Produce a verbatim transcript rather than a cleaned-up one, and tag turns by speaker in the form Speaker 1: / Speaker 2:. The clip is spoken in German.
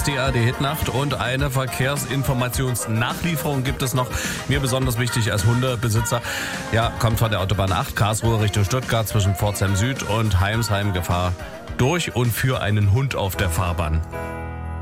Speaker 1: ist die A R D-Hitnacht und eine Verkehrsinformationsnachlieferung gibt es noch. Mir besonders wichtig als Hundebesitzer. Ja, kommt von der Autobahn acht, Karlsruhe Richtung Stuttgart zwischen Pforzheim Süd und Heimsheim Gefahr durch und für einen Hund auf der Fahrbahn.